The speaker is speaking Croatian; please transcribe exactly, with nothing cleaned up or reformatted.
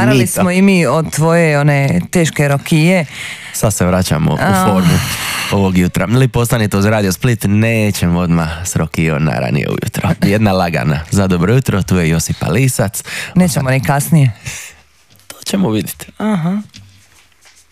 odmarali smo i mi od tvoje one teške rokije. Sad se vraćamo u formu ovog jutra. Lip ostanite uz Radio Split, nećemo odmah s rokijom na ranije ujutro. Jedna lagana za dobro jutro, tu je Josipa Lisac. Nećemo ni kasnije. To ćemo vidjeti. Aha.